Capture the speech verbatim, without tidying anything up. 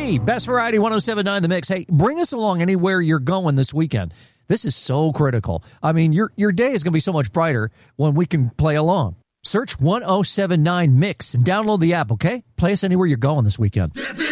Hey, Best Variety one oh seven point nine The Mix. Hey, bring us along anywhere you're going this weekend. This is so critical. I mean, your your day is going to be so much brighter when we can play along. Search one oh seven point nine Mix and download the app, okay? Play us anywhere you're going this weekend.